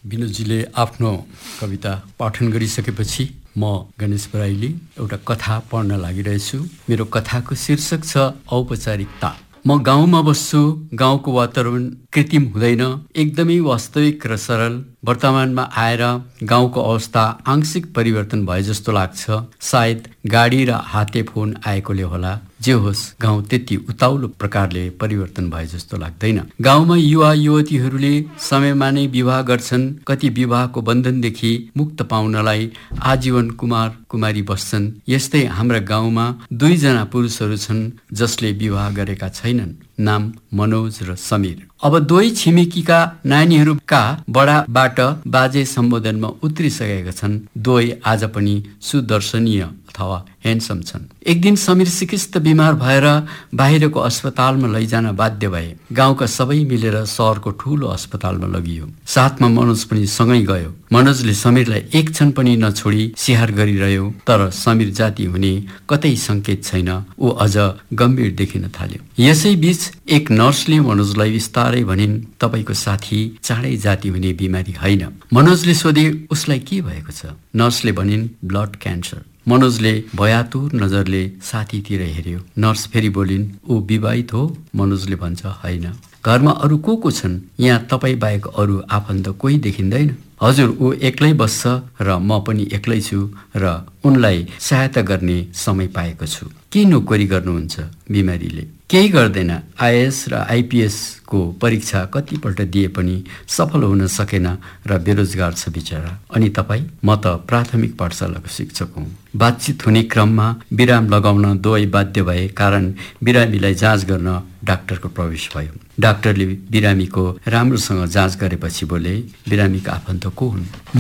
विनोदजीले आफ्नो कविता पाठन गरिसकेपछि म गणेश बराइली एउटा कथा पढ्न लागिरहेछु। मेरो कथाको शीर्षक छ औपचारिकता। म गाउँमा बस्छु। गाउँको वातावरण कृत्रिम हुँदैन, एकदमै वास्तविक र सरल। वर्तमानमा आएर गाउँको अवस्था आंशिक परिवर्तन भए जस्तो लाग्छ। सायद गाडी र हाते फोन आएकोले होला। जे होस्, गाउँ त्यति उताउलो प्रकारले परिवर्तन भए जस्तो लाग्दैन। गाउँमा युवा युवतीहरूले समयमा नै विवाह गर्छन्। कति विवाहको बन्धनदेखि मुक्त पाउनलाई आजीवन कुमार कुमारी बस्छन्। यस्तै हाम्रा गाउँमा 2 जना पुरुषहरू छन् जसले विवाह गरेका छैनन्। नाम मनोज र समीर। अब 2 छिमेकीका नानीहरूका बडाबाट बाजे सम्बोधनमा उत्रिसकेका छन्। 2 आज पनि सुदर्शनीय अथवा ह्यान्डसम छन्। एक दिन समीर सिकिस्त बिमार भएर बाहिरको अस्पतालमा लैजान बाध्य भए। गाउँका सबै मिलेर शहरको ठूलो अस्पतालमा लगियो। साथमा मनोज पनि सँगै गयो। मनोजले समीरलाई एक क्षण पनि नछोडी स्याहार गरिरह्यो। तर समीर जाति हुने कतै संकेत छैन। ऊ अझ गम्भीर देखिन थाल्यो। यसै बीच एक नर्सले मनोजलाई बिस्तारै भनिन्, तपाईको साथी चाँडै जाति हुने बिमारी होइन। मनोजले सोधे, उसलाई के भएको छ? नर्सले भनिन्, ब्लड क्यान्सर। मनोजले भयातुर नजरले साथीतिर हेर्यो। नर्स फेरि बोलिन्, ऊ विवाहित हो? मनोजले भन्छ, होइन। घरमा अरू को छन्? यहाँ तपाईँ बाहेक अरू आफन्त कोही देखिँदैन। हजुर, ऊ एक्लै बस्छ र म पनि एक्लै छु र उनलाई सहायता गर्ने समय पाएको छु। के नोकरी गर्नुहुन्छ? बिमारीले केही गर्दैन। आइएएस र आइपिएस को परीक्षा कतिपल्ट दिए पनि सफल हुन सकेन र बेरोजगार छ बिचरा। अनि तपाईँ? म त प्राथमिक पाठशालाको शिक्षक हुँ। बातचित हुने क्रममा विराम लगाउन 2 बाध्य भए, कारण बिरामीलाई जाँच गर्न डाक्टरको प्रवेश भयो। डाक्टरले बिरामीको राम्रोसँग जाँच गरेपछि बोले, बिरामीका आफन्त को हुन्?